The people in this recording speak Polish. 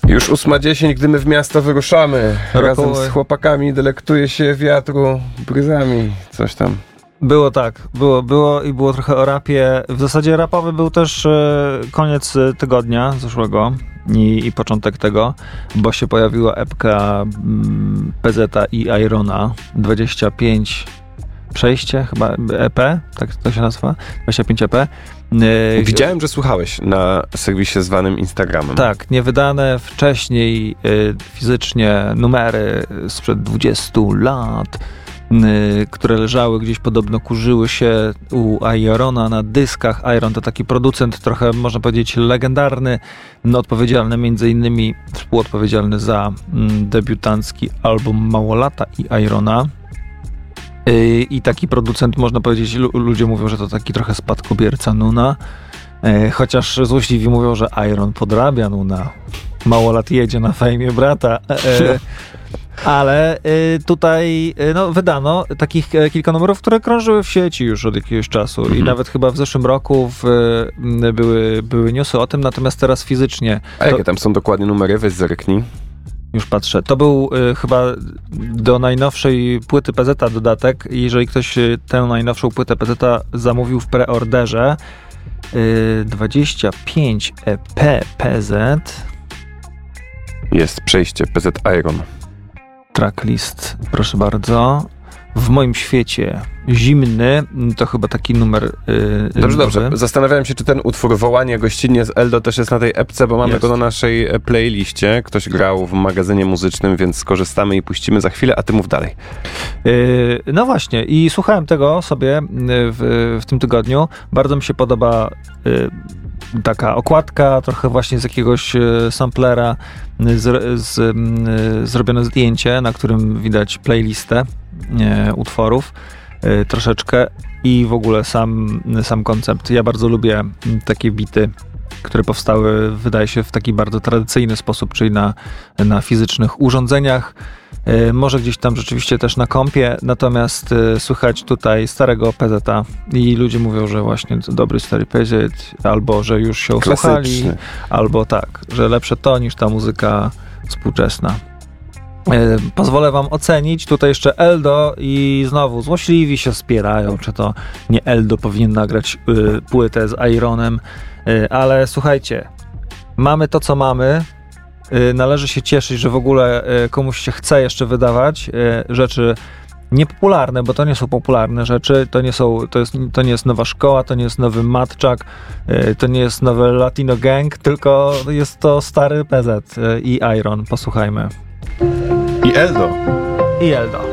Już 8:10, gdy my w miasto wyruszamy. Razem z chłopakami delektuje się wiatru, bryzami, coś tam. Było tak, było i było trochę o rapie. W zasadzie rapowy był też koniec tygodnia zeszłego i początek tego, bo się pojawiła epka PZ i Irona 25 przejście, chyba EP, tak to się nazywa, 25 EP. Widziałem, że słuchałeś na serwisie zwanym Instagramem. Tak, niewydane wcześniej fizycznie numery sprzed 20 lat, które leżały gdzieś, podobno kurzyły się u Irona na dyskach. Iron to taki producent trochę, można powiedzieć, legendarny, odpowiedzialny między innymi, współodpowiedzialny za debiutancki album Małolata i Irona. I taki producent, można powiedzieć, ludzie mówią, że to taki trochę spadkobierca Nuna, chociaż złośliwi mówią, że Iron podrabia Nuna. Małolat jedzie na fejmie brata. Ale tutaj wydano takich kilka numerów, które krążyły w sieci już od jakiegoś czasu i nawet chyba w zeszłym roku były newsy o tym, natomiast teraz fizycznie. A jakie tam są dokładnie numery? Weź zerknij. Już patrzę. To był chyba do najnowszej płyty PZ dodatek. Jeżeli ktoś tę najnowszą płytę PZ zamówił w preorderze, 25 EP PZ. Jest przejście PZ Iron. Tracklist, proszę bardzo. W moim świecie zimny, to chyba taki numer. Dobrze. Zastanawiałem się, czy ten utwór Wołanie gościnnie z Eldo też jest na tej epce, bo mamy go na naszej playliście. Ktoś grał w magazynie muzycznym, więc skorzystamy i puścimy za chwilę, a ty mów dalej. No właśnie, i słuchałem tego sobie w tym tygodniu. Bardzo mi się podoba taka okładka, trochę właśnie z jakiegoś samplera zrobione zdjęcie, na którym widać playlistę utworów troszeczkę i w ogóle sam koncept. Ja bardzo lubię takie bity, które powstały, wydaje się, w taki bardzo tradycyjny sposób, czyli na fizycznych urządzeniach. Może gdzieś tam rzeczywiście też na kompie, natomiast słychać tutaj starego PZ-a i ludzie mówią, że właśnie to dobry stary PZ, albo że już się usłuchali, albo tak, że lepsze to niż ta muzyka współczesna. Pozwolę wam ocenić tutaj jeszcze Eldo i znowu złośliwi się spierają, czy to nie Eldo powinien nagrać płytę z Ironem, ale słuchajcie, mamy to, co mamy. Należy się cieszyć, że w ogóle komuś się chce jeszcze wydawać rzeczy niepopularne, bo to nie są popularne rzeczy, to nie jest nowa szkoła, to nie jest nowy Matczak, to nie jest nowy Latino Gang, tylko jest to stary PZ i Iron. Posłuchajmy. I Eldo. I Eldo.